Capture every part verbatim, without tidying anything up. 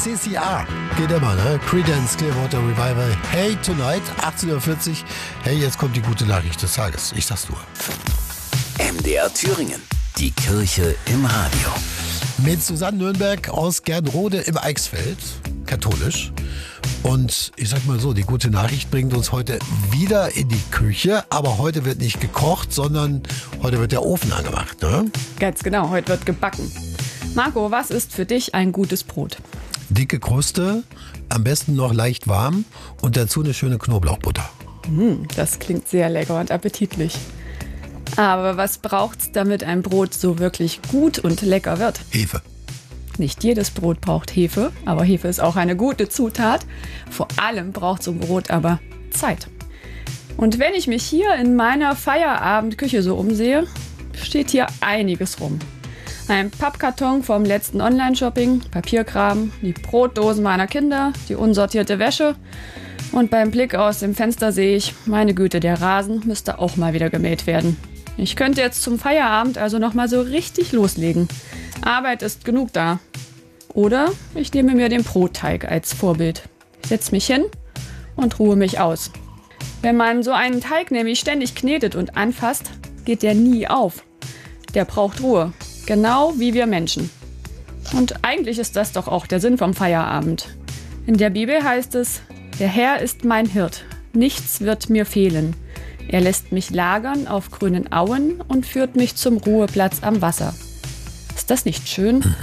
C C R. Geht immer, ne? Creedence Clearwater Revival. Hey Tonight, achtzehn Uhr vierzig. Hey, jetzt kommt die gute Nachricht des Tages. Ich sag's nur. M D R Thüringen. Die Kirche im Radio. Mit Susanne Nürnberg aus Gernrode im Eichsfeld. Katholisch. Und ich sag mal so, die gute Nachricht bringt uns heute wieder in die Küche. Aber heute wird nicht gekocht, sondern heute wird der Ofen angemacht, ne? Ganz genau, heute wird gebacken. Marco, was ist für dich ein gutes Brot? Dicke Kruste, am besten noch leicht warm und dazu eine schöne Knoblauchbutter. Hm, das klingt sehr lecker und appetitlich. Aber was braucht's, damit ein Brot so wirklich gut und lecker wird? Hefe. Nicht jedes Brot braucht Hefe, aber Hefe ist auch eine gute Zutat. Vor allem braucht so ein Brot aber Zeit. Und wenn ich mich hier in meiner Feierabendküche so umsehe, steht hier einiges rum. Ein Pappkarton vom letzten Online-Shopping, Papierkram, die Brotdosen meiner Kinder, die unsortierte Wäsche. Und beim Blick aus dem Fenster sehe ich, meine Güte, der Rasen müsste auch mal wieder gemäht werden. Ich könnte jetzt zum Feierabend also noch mal so richtig loslegen. Arbeit ist genug da. Oder ich nehme mir den Brotteig als Vorbild. Ich setze mich hin und ruhe mich aus. Wenn man so einen Teig nämlich ständig knetet und anfasst, geht der nie auf. Der braucht Ruhe, genau wie wir Menschen. Und eigentlich ist das doch auch der Sinn vom Feierabend. In der Bibel heißt es, der Herr ist mein Hirt, nichts wird mir fehlen. Er lässt mich lagern auf grünen Auen und führt mich zum Ruheplatz am Wasser. Ist das nicht schön? Mhm.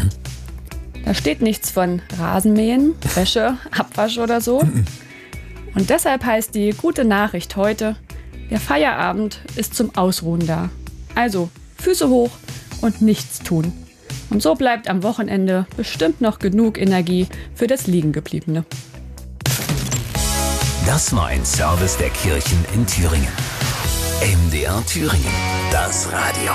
Da steht nichts von Rasenmähen, Wäsche, Abwasch oder so. Mhm. Und deshalb heißt die gute Nachricht heute, der Feierabend ist zum Ausruhen da. Also Füße hoch und nichts tun. Und so bleibt am Wochenende bestimmt noch genug Energie für das Liegengebliebene. Das war ein Service der Kirchen in Thüringen. M D R Thüringen, das Radio.